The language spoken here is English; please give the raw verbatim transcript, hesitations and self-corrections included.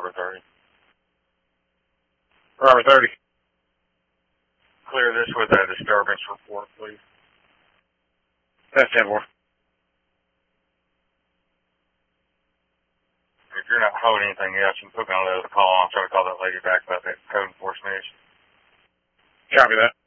Robert thirty. Robert thirty. Clear this with a disturbance report, please. That's ten four. If you're not holding anything else, you can put me on the other call. I'm trying to call that lady back about that code enforcement issue. Copy that.